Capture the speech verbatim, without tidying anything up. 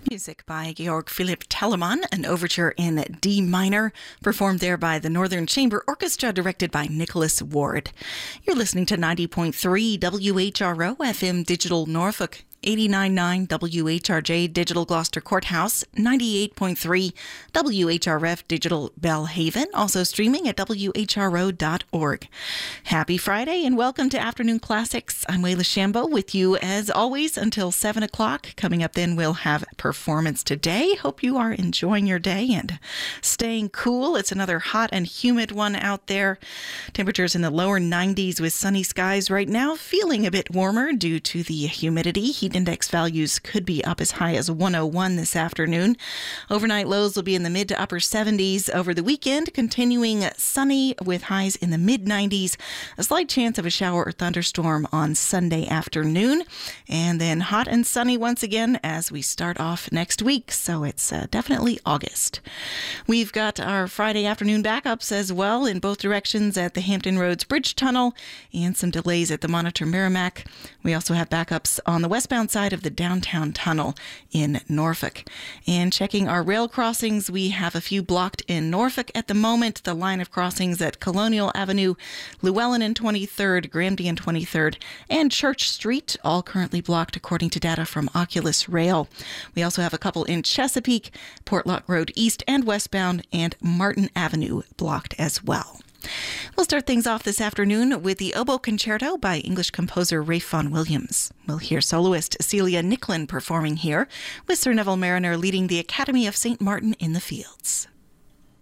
Music by Georg Philipp Telemann, an overture in D minor, performed there by the Northern Chamber Orchestra, directed by Nicholas Ward. You're listening to ninety point three W H R O F M Digital Norfolk, eighty-nine point nine W H R J Digital Gloucester Courthouse, ninety-eight point three W H R F Digital Belhaven, also streaming at W H R O dot org. Happy Friday and welcome to Afternoon Classics. I'm Wayla Shambo with you as always until seven o'clock. Coming up then we'll have Performance Today. Hope you are enjoying your day and staying cool. It's another hot and humid one out there. Temperatures in the lower nineties with sunny skies right now, feeling a bit warmer due to the humidity. Heat index values could be up as high as one oh one this afternoon. Overnight lows will be in the mid to upper seventies over the weekend, continuing sunny with highs in the mid nineties. A slight chance of a shower or thunderstorm on Sunday afternoon. And then hot and sunny once again as we start off next week. So it's uh, definitely August. We've got our Friday afternoon backups as well in both directions at the Hampton Roads Bridge Tunnel and some delays at the Monitor Merrimack. We also have backups on the westbound side of the downtown tunnel in Norfolk. And checking our rail crossings, we have a few blocked in Norfolk at the moment. The line of crossings at Colonial Avenue, Llewellyn and twenty-third, Gramdy and twenty-third, and Church Street, all currently blocked according to data from Oculus Rail. We also have a couple in Chesapeake, Portlock Road East and westbound, and Martin Avenue blocked as well. We'll start things off this afternoon with the Oboe Concerto by English composer Ralph Vaughan Williams. We'll hear soloist Celia Nicklin performing here, with Sir Neville Mariner leading the Academy of Saint Martin in the Fields.